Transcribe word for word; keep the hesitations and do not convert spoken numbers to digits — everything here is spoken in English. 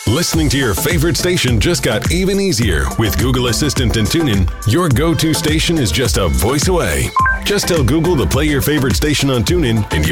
Listening to your favorite station just got even easier with Google Assistant and TuneIn. Your go-to station is just a voice away. Just tell Google to play your favorite station on TuneIn and